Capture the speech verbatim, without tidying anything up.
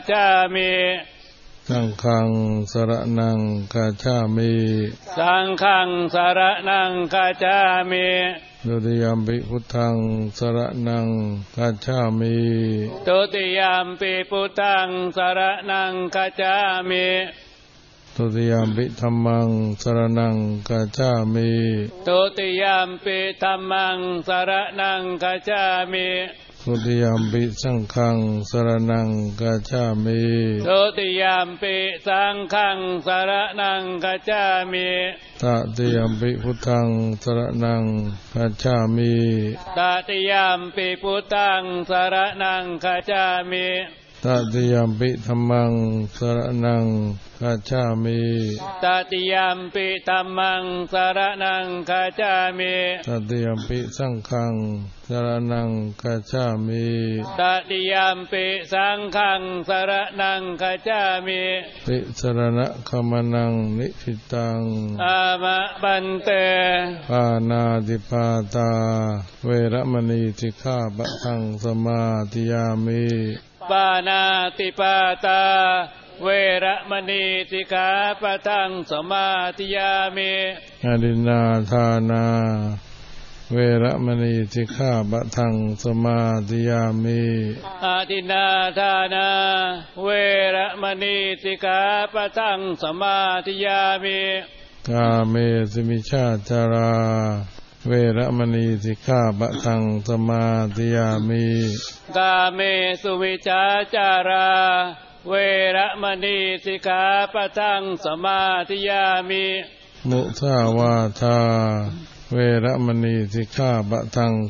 จามิสังฆังสรณังคัจฉามิสังฆังสรณังคัจฉามิทุติยัมปิพุทธังสรณังคัจฉามิทุติยัมปิพุทธังสรณังคัจฉามิทุติยัมปิธัมมังสรณังคัจฉามิทุติยัมปิธัมมังสรณังคัจฉามิทุติยัมปิสังฆังสรณังคัจฉามิทุติยัมปิสังฆังสรณังคัจฉามิตติยัมปิพุทธังสรณังคัจฉามิตติยัมปิพุทธังสรณังคัจฉามิตติยัมปิธัมมังสรณังคัจฉามิตติยัมปิธัมมังสรณังคัจฉามิตติยัมปิสังฆังสรณังคัจฉามิตติยัมปิสังฆังสรณังคัจฉามิติสรณะคัมนังนิพิตังอามะปันเตปานาติปาตาเวรมณีสิกขาปะทังสมาธิยามิปานาติปาตาเวรมณีสิกขาปะทังสมาธิยามิอดินนาทานาเวรมณีสิกขาปะทังสมาธิยามิอาทินนาทานาเวรมณีสิกขาปะทังสมาธิยามิกาเมสุมิชฌาจาราเวรมณีสิกขาปะทังสมาธิยามิกาเมสุวิชาจาราเวรมณีสิกขาปะทังสมาธิยามิมุสาวาทาเวรมณีสิกขาปะทัง